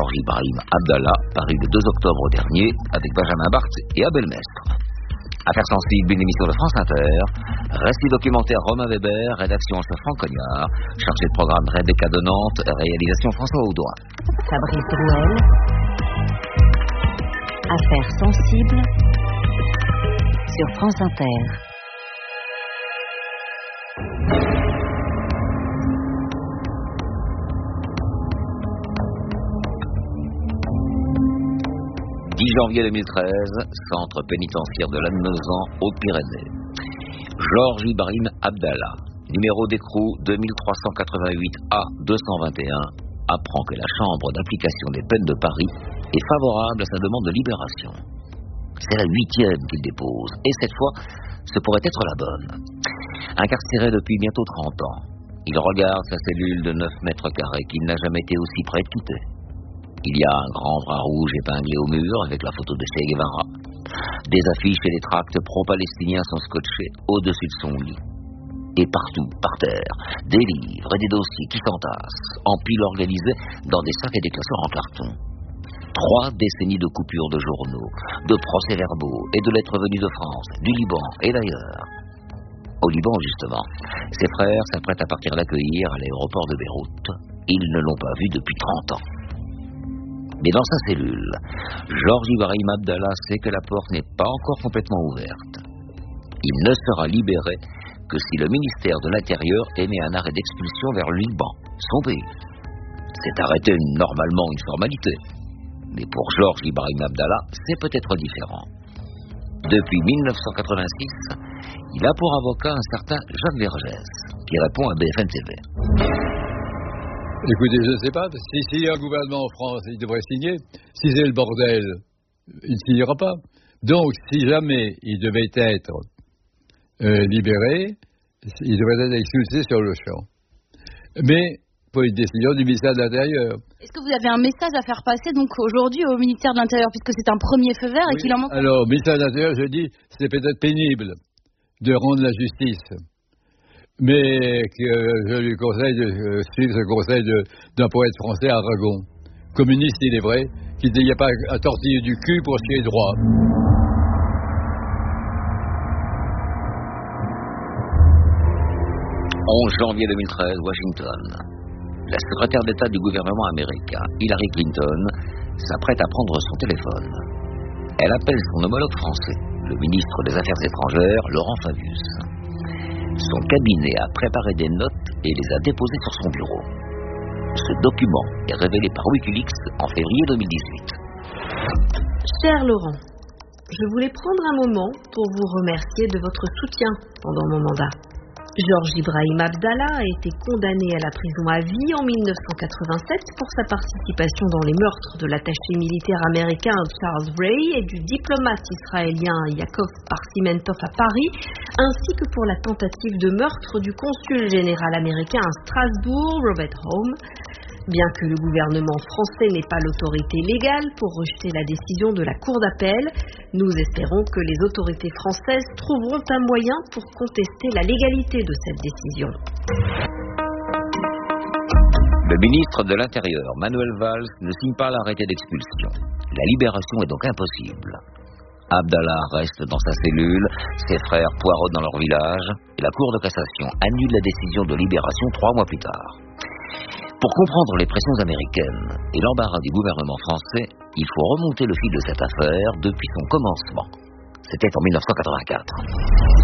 Georges Ibrahim Abdallah, paru le 2 octobre dernier, avec Benjamin Barthes et Abel Mestre. Affaires sensibles, une émission de France Inter. Récit documentaire Romain Weber, rédaction chef Franck Cognard, chargé de programme Rebecca de Nantes, réalisation François Audouin. Fabrice Drouel. Affaires sensibles sur France Inter. Janvier 2013, centre pénitentiaire de Lannemezan, Hautes-Pyrénées. Georges Ibrahim Abdallah, numéro d'écrou 2388A221, apprend que la Chambre d'application des peines de Paris est favorable à sa demande de libération. C'est la 8e qu'il dépose, et cette fois, ce pourrait être la bonne. Incarcéré depuis bientôt 30 ans, il regarde sa cellule de 9 mètres carrés qu'il n'a jamais été aussi près de quitter. Il y a un grand bras rouge épinglé au mur avec la photo de Che Guevara. Des affiches et des tracts pro-palestiniens sont scotchés au-dessus de son lit. Et partout, par terre, des livres et des dossiers qui s'entassent, en piles organisées dans des sacs et des classeurs en carton. 3 décennies de coupures de journaux, de procès-verbaux et de lettres venues de France, du Liban et d'ailleurs. Au Liban, justement, ses frères s'apprêtent à partir l'accueillir à l'aéroport de Beyrouth. Ils ne l'ont pas vu depuis 30 ans. Mais dans sa cellule, Georges Ibrahim Abdallah sait que la porte n'est pas encore complètement ouverte. Il ne sera libéré que si le ministère de l'Intérieur émet un arrêt d'expulsion vers le Liban, son pays. Cet arrêt est normalement une formalité. Mais pour Georges Ibrahim Abdallah, c'est peut-être différent. Depuis 1986, il a pour avocat un certain Jacques Vergès, qui répond à BFM TV. Écoutez, je ne sais pas, s'il y a un gouvernement en France, il devrait signer. Si c'est le bordel, il ne signera pas. Donc, si jamais il devait être libéré, il devrait être expulsé sur le champ. Mais, pour une décision du ministère de l'Intérieur. Est-ce que vous avez un message à faire passer donc aujourd'hui au ministère de l'Intérieur, puisque c'est un premier feu vert et qu'il en manque? Alors, au ministère de l'Intérieur, je dis, c'est peut-être pénible de rendre la justice. Mais que je lui conseille de suivre ce conseil d'un poète français, Aragon. Communiste, il est vrai, qui dit qu'il n'y a pas à tortiller du cul pour ce qui est droit. « 11 janvier 2013, Washington. La secrétaire d'État du gouvernement américain, Hillary Clinton, s'apprête à prendre son téléphone. Elle appelle son homologue français, le ministre des Affaires étrangères, Laurent Fabius. Son cabinet a préparé des notes et les a déposées sur son bureau. Ce document est révélé par Wikileaks en février 2018. Cher Laurent, je voulais prendre un moment pour vous remercier de votre soutien pendant mon mandat. Georges Ibrahim Abdallah a été condamné à la prison à vie en 1987 pour sa participation dans les meurtres de l'attaché militaire américain Charles Ray et du diplomate israélien Yaakov Parsimentov à Paris, ainsi que pour la tentative de meurtre du consul général américain à Strasbourg, Robert Home. Bien que le gouvernement français n'ait pas l'autorité légale pour rejeter la décision de la Cour d'appel, nous espérons que les autorités françaises trouveront un moyen pour contester la légalité de cette décision. Le ministre de l'Intérieur, Manuel Valls, ne signe pas l'arrêté d'expulsion. La libération est donc impossible. Abdallah reste dans sa cellule, ses frères poireautent dans leur village, et la Cour de cassation annule la décision de libération 3 mois plus tard. Pour comprendre les pressions américaines et l'embarras du gouvernement français, il faut remonter le fil de cette affaire depuis son commencement. C'était en 1984.